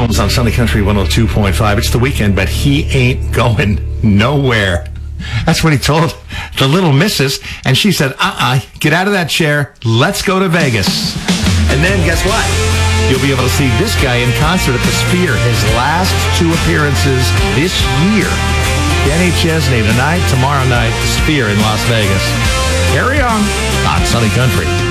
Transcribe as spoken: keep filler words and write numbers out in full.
Jones on Sunny Country one oh two point five. It's the weekend, but he ain't going nowhere. That's what he told the little missus, and she said, uh-uh, get out of that chair. Let's go to Vegas. And then guess what? You'll be able to see this guy in concert at the Sphere. His last two appearances this year. Kenny Chesney tonight, tomorrow night, the Sphere in Las Vegas. Carry on on Sunny Country.